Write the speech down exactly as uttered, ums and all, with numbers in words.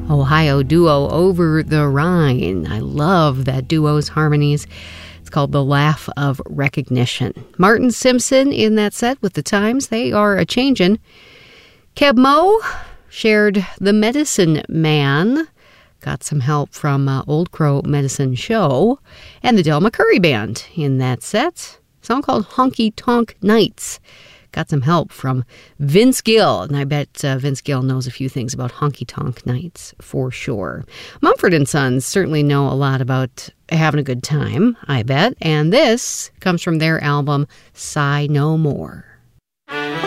Ohio duo Over the Rhine. I love that duo's harmonies. It's called The Laugh of Recognition. Martin Simpson in that set with The Times. They are a-changin'. Keb' Mo' shared The Medicine Man. Got some help from uh, Old Crow Medicine Show. And the Del McCoury Band in that set. A song called Honky Tonk Nights. Got some help from Vince Gill, and I bet uh, Vince Gill knows a few things about honky-tonk nights for sure. Mumford and Sons certainly know a lot about having a good time, I bet, and this comes from their album, Sigh No More.